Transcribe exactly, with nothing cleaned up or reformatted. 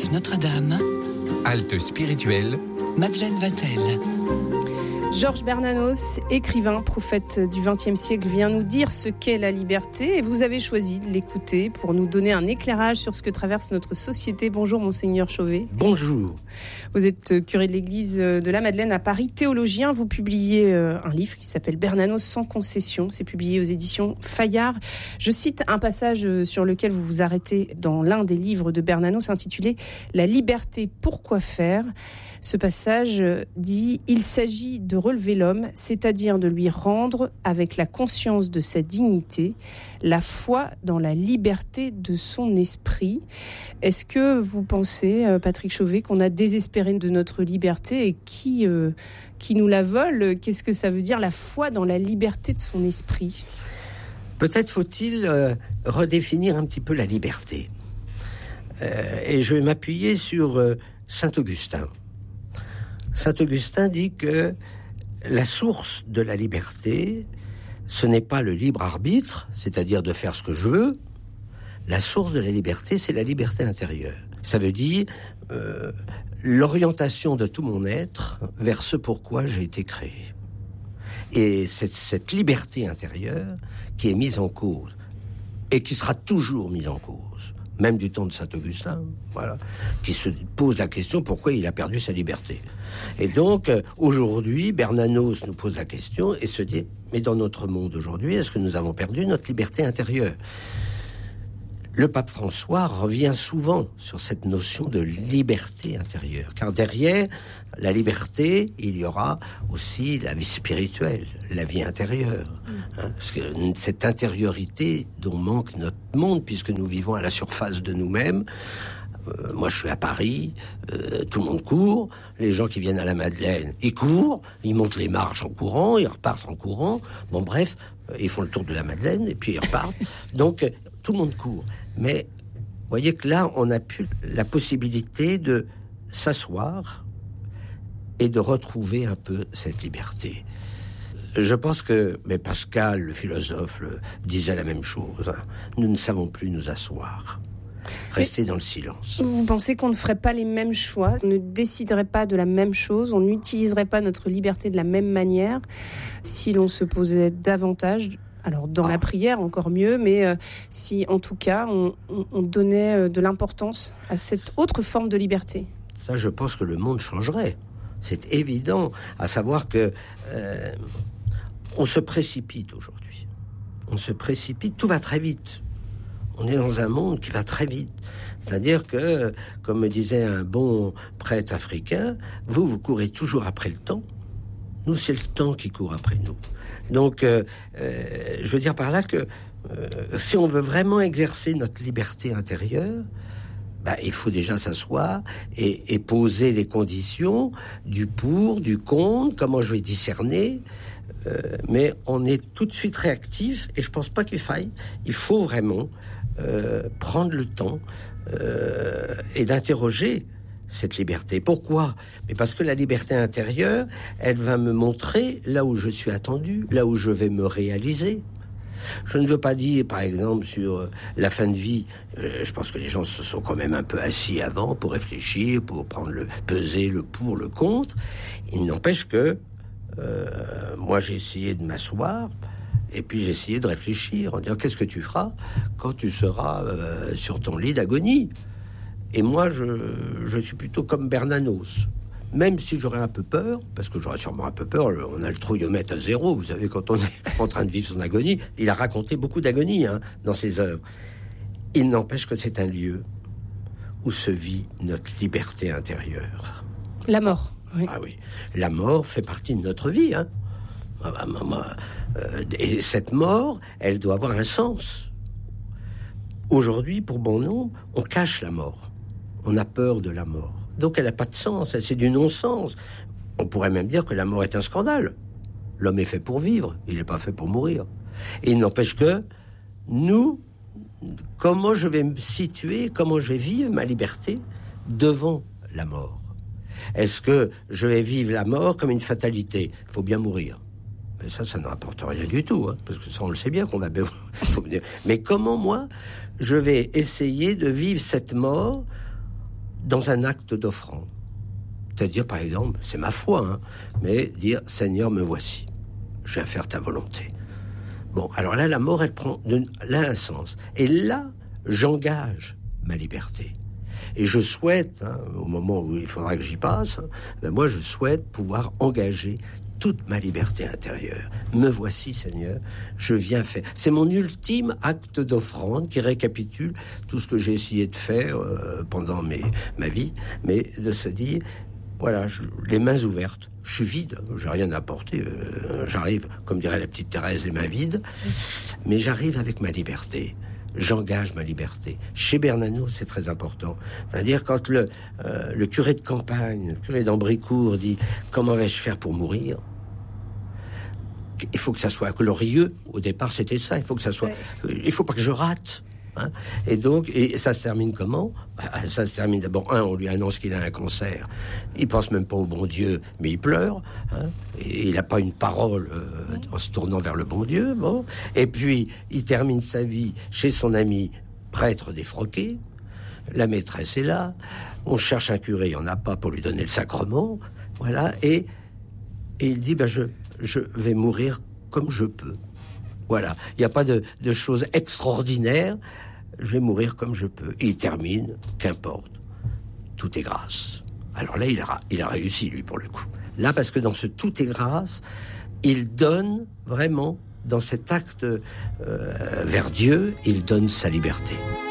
Collège Notre-Dame. Halte spirituelle. Madeleine Vatel. Georges Bernanos, écrivain, prophète du vingtième siècle, vient nous dire ce qu'est la liberté et vous avez choisi de l'écouter pour nous donner un éclairage sur ce que traverse notre société. Bonjour Monseigneur Chauvet. Bonjour. Vous êtes curé de l'église de la Madeleine à Paris, théologien. Vous publiez un livre qui s'appelle Bernanos sans concession. C'est publié aux éditions Fayard. Je cite un passage sur lequel vous vous arrêtez dans l'un des livres de Bernanos intitulé « La liberté, pourquoi faire ?» Ce passage dit « Il s'agit de relever l'homme, c'est-à-dire de lui rendre, avec la conscience de sa dignité, la foi dans la liberté de son esprit. » Est-ce que vous pensez, Patrick Chauvet, qu'on a désespéré de notre liberté et qui, euh, qui nous la vole? Qu'est-ce que ça veut dire, la foi dans la liberté de son esprit? Peut-être faut-il euh, redéfinir un petit peu la liberté. Euh, et je vais m'appuyer sur euh, Saint Augustin. Saint Augustin dit que la source de la liberté, ce n'est pas le libre arbitre, c'est-à-dire de faire ce que je veux. La source de la liberté, c'est la liberté intérieure. Ça veut dire euh, l'orientation de tout mon être vers ce pourquoi j'ai été créé. Et c'est cette liberté intérieure qui est mise en cause et qui sera toujours mise en cause, même du temps de Saint Augustin, voilà, qui se pose la question pourquoi il a perdu sa liberté. Et donc, euh, aujourd'hui, Bernanos nous pose la question et se dit, mais dans notre monde aujourd'hui, est-ce que nous avons perdu notre liberté intérieure ? Le pape François revient souvent sur cette notion de liberté intérieure, car derrière la liberté, il y aura aussi la vie spirituelle, la vie intérieure. Hein, parce que cette intériorité dont manque notre monde, puisque nous vivons à la surface de nous-mêmes. Euh, moi, je suis à Paris, euh, tout le monde court. Les gens qui viennent à la Madeleine, ils courent, ils montent les marches en courant, ils repartent en courant. Bon, bref, euh, ils font le tour de la Madeleine et puis ils repartent. Donc, euh, tout le monde court. Mais vous voyez que là, on a plus la possibilité de s'asseoir et de retrouver un peu cette liberté. Je pense que mais Pascal, le philosophe, le, disait la même chose. Hein. Nous ne savons plus nous asseoir. Rester dans le silence. Vous pensez qu'on ne ferait pas les mêmes choix, on ne déciderait pas de la même chose, on n'utiliserait pas notre liberté de la même manière si l'on se posait davantage, alors dans ah. la prière encore mieux, mais euh, si en tout cas on, on, on donnait euh, de l'importance à cette autre forme de liberté? Ça, je pense que le monde changerait. C'est évident, à savoir que euh, on se précipite aujourd'hui. On se précipite, tout va très vite. On est dans un monde qui va très vite. C'est-à-dire que, comme me disait un bon prêtre africain, vous, vous courez toujours après le temps. Nous, c'est le temps qui court après nous. Donc, euh, euh, je veux dire par là que euh, si on veut vraiment exercer notre liberté intérieure, bah, il faut déjà s'asseoir et, et poser les conditions du pour, du contre, comment je vais discerner. Euh, mais on est tout de suite réactif et je pense pas qu'il faille. Il faut vraiment euh, prendre le temps euh, et d'interroger cette liberté. Pourquoi ? Mais parce que la liberté intérieure, elle va me montrer là où je suis attendu, là où je vais me réaliser. Je ne veux pas dire, par exemple, sur la fin de vie, je pense que les gens se sont quand même un peu assis avant pour réfléchir, pour prendre le peser, le pour, le contre. Il n'empêche que euh, moi j'ai essayé de m'asseoir et puis j'ai essayé de réfléchir en disant qu'est-ce que tu feras quand tu seras euh, sur ton lit d'agonie. Et moi je, je suis plutôt comme Bernanos. Même si j'aurais un peu peur, parce que j'aurais sûrement un peu peur, on a le trouillomètre à zéro, vous savez, quand on est en train de vivre son agonie, il a raconté beaucoup d'agonie hein, dans ses œuvres. Il n'empêche que c'est un lieu où se vit notre liberté intérieure. La mort. Oui. Ah oui, la mort fait partie de notre vie. Hein. Et cette mort, elle doit avoir un sens. Aujourd'hui, pour bon nombre, on cache la mort. On a peur de la mort. Donc elle n'a pas de sens, c'est du non-sens. On pourrait même dire que la mort est un scandale. L'homme est fait pour vivre, il n'est pas fait pour mourir. Et il n'empêche que nous, comment je vais me situer, comment je vais vivre ma liberté devant la mort ? Est-ce que je vais vivre la mort comme une fatalité ? Il faut bien mourir. Mais ça, ça ne rapporte rien du tout, hein, parce que ça, on le sait bien qu'on va... Mais comment, moi, je vais essayer de vivre cette mort dans un acte d'offrande. C'est-à-dire, par exemple, c'est ma foi, hein, mais dire, Seigneur, me voici, je viens faire ta volonté. Bon, alors là, la mort, elle prend de, là un sens. Et là, j'engage ma liberté. Et je souhaite, hein, au moment où il faudra que j'y passe, hein, ben moi, je souhaite pouvoir engager toute ma liberté intérieure. Me voici, Seigneur, je viens faire. C'est mon ultime acte d'offrande qui récapitule tout ce que j'ai essayé de faire euh, pendant mes, ma vie, mais de se dire, voilà, je, les mains ouvertes, je suis vide, j'ai rien à apporter, euh, j'arrive, comme dirait la petite Thérèse, les mains vides, mais j'arrive avec ma liberté. J'engage ma liberté. Chez Bernanos, c'est très important. C'est-à-dire quand le, euh, le curé de campagne, le curé d'Ambricourt dit « Comment vais-je faire pour mourir ?» Il faut que ça soit glorieux. Au départ, c'était ça. Il faut que ça soit... Ouais. Il faut pas que je rate. Hein. Et donc, et ça se termine comment? Ça se termine d'abord, un, on lui annonce qu'il a un cancer. Il pense même pas au bon Dieu, mais il pleure. Hein. Et il n'a pas une parole euh, en se tournant vers le bon Dieu. Bon. Et puis, il termine sa vie chez son ami prêtre défroqué. La maîtresse est là. On cherche un curé, il n'y en a pas pour lui donner le sacrement. Voilà. Et, et il dit, ben je, je vais mourir comme je peux. Voilà, il n'y a pas de, de choses extraordinaires. Je vais mourir comme je peux. Et il termine, qu'importe, tout est grâce. Alors là, il a, il a réussi, lui, pour le coup. Là, parce que dans ce tout est grâce, il donne vraiment, dans cet acte euh, vers Dieu, il donne sa liberté.